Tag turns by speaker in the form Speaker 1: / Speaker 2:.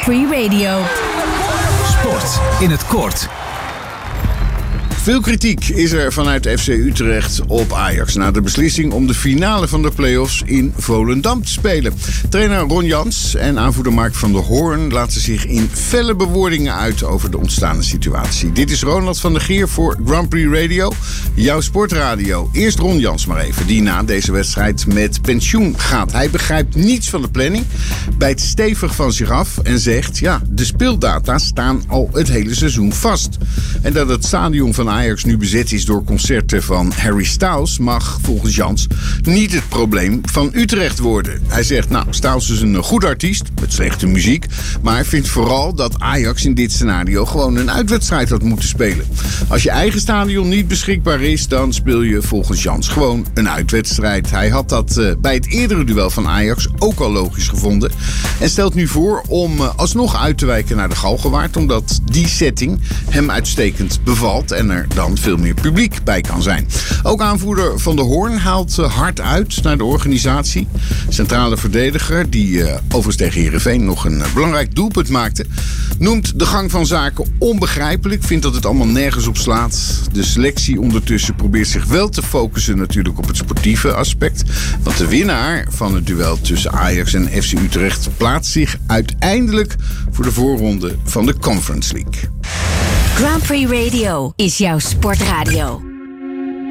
Speaker 1: Free Radio.
Speaker 2: Sport in het kort.
Speaker 3: Veel kritiek is er vanuit FC Utrecht op Ajax na de beslissing om de finale van de play-offs in Volendam te spelen. Trainer Ron Jans en aanvoerder Mark van der Hoorn laten zich in felle bewoordingen uit over de ontstane situatie. Dit is Ronald van der Geer voor Grand Prix Radio, jouw sportradio. Eerst Ron Jans maar even, die na deze wedstrijd met pensioen gaat. Hij begrijpt niets van de planning, bijt stevig van zich af en zegt, ja, de speeldata staan al het hele seizoen vast. En dat het stadion van Ajax nu bezet is door concerten van Harry Styles mag volgens Jans niet het probleem van Utrecht worden. Hij zegt, nou, Styles is een goed artiest met slechte muziek, maar hij vindt vooral dat Ajax in dit scenario gewoon een uitwedstrijd had moeten spelen. Als je eigen stadion niet beschikbaar is, dan speel je volgens Jans gewoon een uitwedstrijd. Hij had dat bij het eerdere duel van Ajax ook al logisch gevonden en stelt nu voor om alsnog uit te wijken naar de Galgenwaard, omdat die setting hem uitstekend bevalt en er dan veel meer publiek bij kan zijn. Ook aanvoerder Van der Hoorn haalt hard uit naar de organisatie. Centrale verdediger, die overigens tegen Heerenveen nog een belangrijk doelpunt maakte, noemt de gang van zaken onbegrijpelijk, vindt dat het allemaal nergens op slaat. De selectie ondertussen probeert zich wel te focussen natuurlijk op het sportieve aspect, want de winnaar van het duel tussen Ajax en FC Utrecht plaatst zich uiteindelijk voor de voorronde van de Conference League.
Speaker 1: Grand Prix Radio is jouw sportradio.